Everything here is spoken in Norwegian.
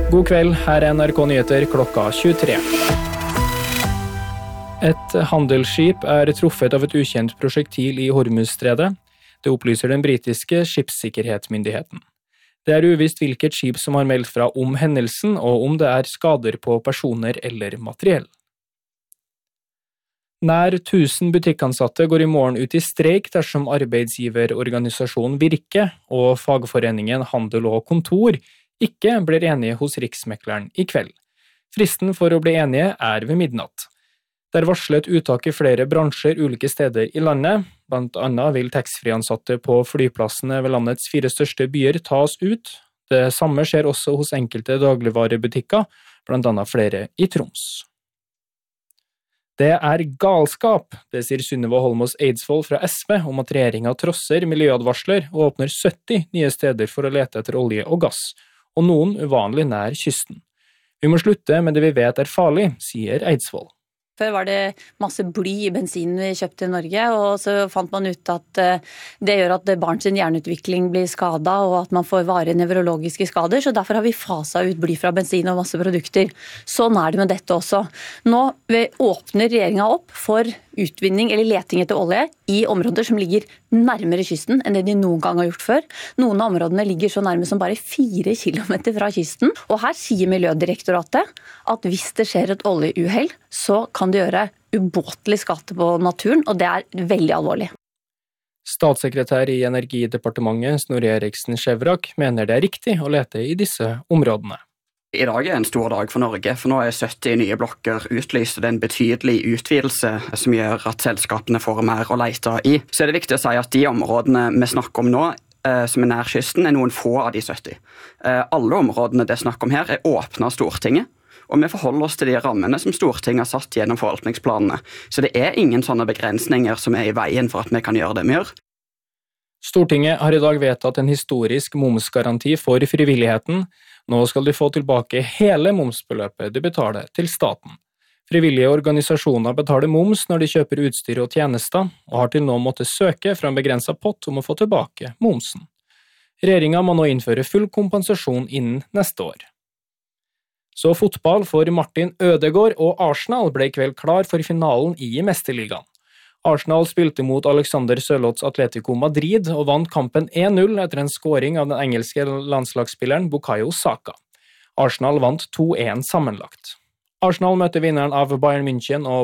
God kveld, her er NRK Nyheter klokka 23. Et handelsskip er truffet av et ukjent prosjektil i Hormuzstredet. Det opplyser den britiske skipssikkerhetsmyndigheten. Det er uvisst hvilket skip som har meldt fra om hendelsen, og om det er skader på personer eller materiell. Nær 1000 butikkansatte går i morgen ut i streik dersom arbeidsgiverorganisasjonen Virke og fagforeningen Handel og Kontor ikke blir enige hos Riksmekleren i kveld. Fristen for å bli enige er ved midnatt. Det er varslet uttak i flere bransjer ulike steder i landet. Blant annet vil taxfree-ansatte på flyplassene ved landets 4 største byer tas ut. Det samme skjer også hos enkelte dagligvarebutikker, blant annet flere i Troms. Det er galskap, det sier Sunniva Holmås Eidsvoll fra SV om at regjeringen trosser miljøadvarsler og åpner 70 nye steder for å lete etter olje og gass, og noen uvanlig nær kysten. Vi må slutte med det vi vet er farlig, sier Eidsvoll. Før var det masse bly i bensinen vi kjøpte i Norge, og så fant man ut at det gjør at barns hjerneutvikling blir skadet, og at man får varige nevrologiske skader, så derfor har vi faset ut bly fra bensin og masse produkter. Sånn er det med dette også. Nå åpner regjeringen opp for utvinning eller leting etter olje i områder som ligger nærmere kysten enn det de noen gang har gjort før. Noen av områdene ligger så nærme som bare 4 kilometer fra kysten, og her sier Miljødirektoratet at hvis det skjer et oljeuhell, så kan det gjøre ubåtelig skade på naturen, og det er veldig alvorlig. Statssekretær i Energidepartementet Snorre Eriksen Skjevrak mener det er riktig å lete i disse områdene. I dag er en stor dag for Norge, for nå er 70 nye blokker utlyst, og det er en betydelig utvidelse som gjør at selskapene får mer å lete i. Så er det viktig å si at de områdene vi snakker om nå, som er nær kysten, er noen få av de 70. Alle områdene det er snakk om her er åpnet av Stortinget, og vi forholder oss til de rammene som Stortinget har satt gjennom forvaltningsplanene. Så det er ingen sånne begrensninger som er i veien for at vi kan gjøre det vi gjør. Stortinget har i dag vedtatt en historisk momsgaranti for frivilligheten. Nå skal de få tilbake hele momsbeløpet de betaler til staten. Frivillige organisasjoner betaler moms når de kjøper utstyr og tjenester, og har til nå måttet søke fra en begrenset pott om å få tilbake momsen. Regjeringen må nå innføre full kompensasjon innen neste år. Så fotball for Martin Ødegaard og Arsenal ble i kveld klar for finalen i Mesterligaen. Arsenal spilte mot Alexander Sørloths Atletico Madrid og vant kampen 1-0 etter en scoring av den engelske landslagsspilleren Bukayo Saka. Arsenal vant 2-1 sammenlagt. Arsenal møter vinneren av Bayern München og